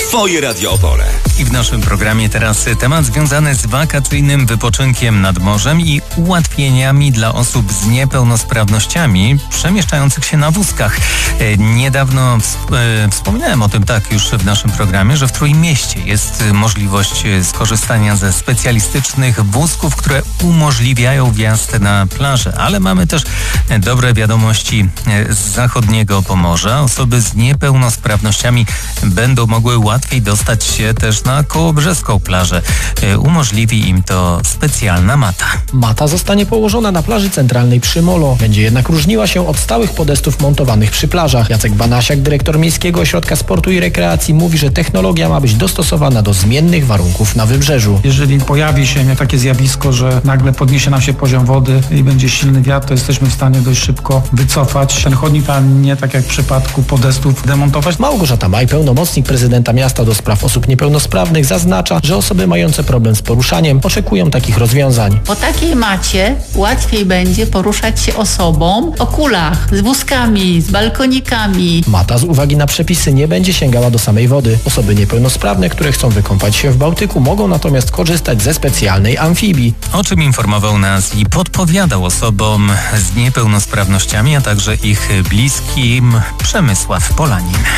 Twoje Radio Opole. I w naszym programie teraz temat związany z wakacyjnym wypoczynkiem nad morzem i ułatwieniami dla osób z niepełnosprawnościami przemieszczających się na wózkach. Niedawno wspominałem o tym już w naszym programie, że w Trójmieście jest możliwość skorzystania ze specjalistycznych wózków, które umożliwiają wjazd na plażę. Ale mamy też dobre wiadomości z zachodniego Pomorza. Osoby z niepełnosprawnościami będą mogły łatwiej dostać się też na kołobrzeską plażę. Umożliwi im to specjalna mata. Mata zostanie położona na plaży centralnej przy Molo. Będzie jednak różniła się od stałych podestów montowanych przy plażach. Jacek Banasiak, dyrektor Miejskiego Ośrodka Sportu i Rekreacji, mówi, że technologia ma być dostosowana do zmiennych warunków na wybrzeżu. Jeżeli pojawi się takie zjawisko, że nagle podniesie nam się poziom wody i będzie silny wiatr, to jesteśmy w stanie dość szybko wycofać ten chodnik, a nie tak jak w przypadku podestów demontować. Małgorzata Maj, pełnomocnik prezydenta miasta do spraw osób niepełnosprawnych, zaznacza, że osoby mające problem z poruszaniem oczekują takich rozwiązań. Po takiej macie łatwiej będzie poruszać się osobom o kulach, z wózkami, z balkonikami. Mata z uwagi na przepisy nie będzie sięgała do samej wody. Osoby niepełnosprawne, które chcą wykąpać się w Bałtyku, mogą natomiast korzystać ze specjalnej amfibii. O czym informował nas i podpowiadał osobom z niepełnosprawnościami, a także ich bliskim Przemysław Polanin.